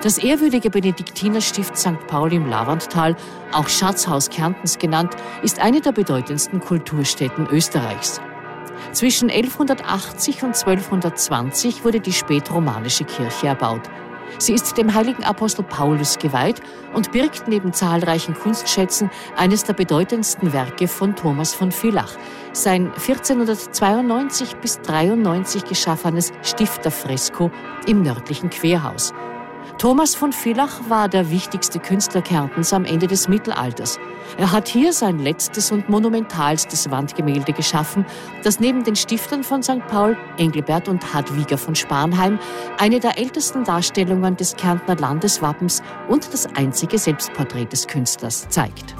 Das ehrwürdige Benediktinerstift St. Paul im Lavanttal, auch Schatzhaus Kärntens genannt, ist eine der bedeutendsten Kulturstätten Österreichs. Zwischen 1180 und 1220 wurde die spätromanische Kirche erbaut. Sie ist dem heiligen Apostel Paulus geweiht und birgt neben zahlreichen Kunstschätzen eines der bedeutendsten Werke von Thomas von Villach, sein 1492 bis 93 geschaffenes Stifterfresko im nördlichen Querhaus. Thomas von Villach war der wichtigste Künstler Kärntens am Ende des Mittelalters. Er hat hier sein letztes und monumentalstes Wandgemälde geschaffen, das neben den Stiftern von St. Paul, Engelbert und Hadwiger von Spanheim, eine der ältesten Darstellungen des Kärntner Landeswappens und das einzige Selbstporträt des Künstlers zeigt.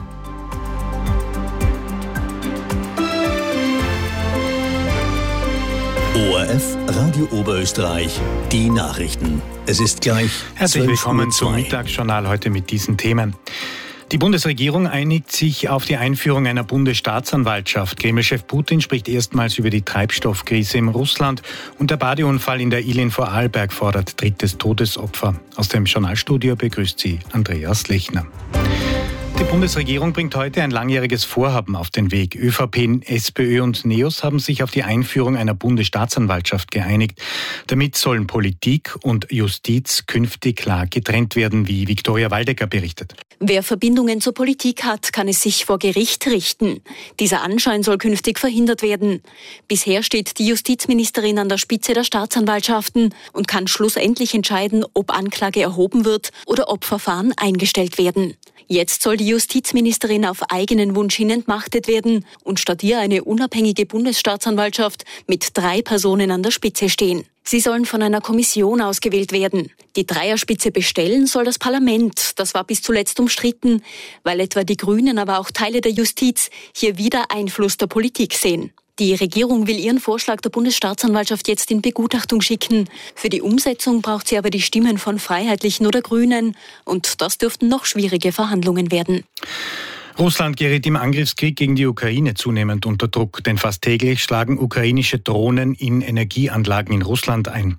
ORF Radio Oberösterreich, die Nachrichten. Es ist gleich. Herzlich willkommen zum Mittagsjournal heute mit diesen Themen. Die Bundesregierung einigt sich auf die Einführung einer Bundesstaatsanwaltschaft. Kreml-Chef Putin spricht erstmals über die Treibstoffkrise in Russland und der Badeunfall in der Ilin vor Arlberg fordert drittes Todesopfer. Aus dem Journalstudio begrüßt sie Andreas Lechner. Die Bundesregierung bringt heute ein langjähriges Vorhaben auf den Weg. ÖVP, SPÖ und NEOS haben sich auf die Einführung einer Bundesstaatsanwaltschaft geeinigt. Damit sollen Politik und Justiz künftig klar getrennt werden, wie Viktoria Waldecker berichtet. Wer Verbindungen zur Politik hat, kann es sich vor Gericht richten. Dieser Anschein soll künftig verhindert werden. Bisher steht die Justizministerin an der Spitze der Staatsanwaltschaften und kann schlussendlich entscheiden, ob Anklage erhoben wird oder ob Verfahren eingestellt werden. Jetzt soll die Justizministerin auf eigenen Wunsch hin entmachtet werden und statt ihr eine unabhängige Bundesstaatsanwaltschaft mit 3 Personen an der Spitze stehen. Sie sollen von einer Kommission ausgewählt werden. Die Dreierspitze bestellen soll das Parlament. Das war bis zuletzt umstritten, weil etwa die Grünen, aber auch Teile der Justiz hier wieder Einfluss der Politik sehen. Die Regierung will ihren Vorschlag der Bundesstaatsanwaltschaft jetzt in Begutachtung schicken. Für die Umsetzung braucht sie aber die Stimmen von Freiheitlichen oder Grünen. Und das dürften noch schwierige Verhandlungen werden. Russland gerät im Angriffskrieg gegen die Ukraine zunehmend unter Druck, denn fast täglich schlagen ukrainische Drohnen in Energieanlagen in Russland ein.